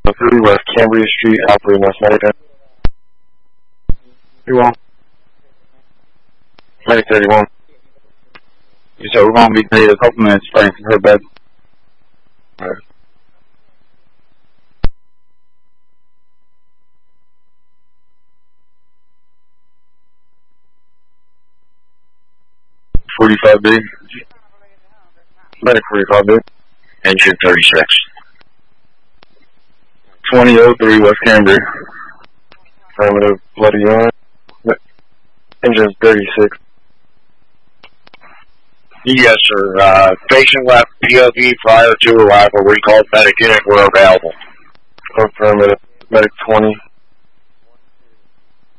3 West Cambria Street, operating West Medic. 31. Medic 31. You said we're going to be paid a couple minutes praying for her bed. Alright. $45B. Medic 45B. Engine 36. 2003 West Cambria. Affirmative, bloody urine. Engine 36. Yes, sir. Patient left POV prior to arrival. Recalled medic unit were available. Affirmative, medic 20.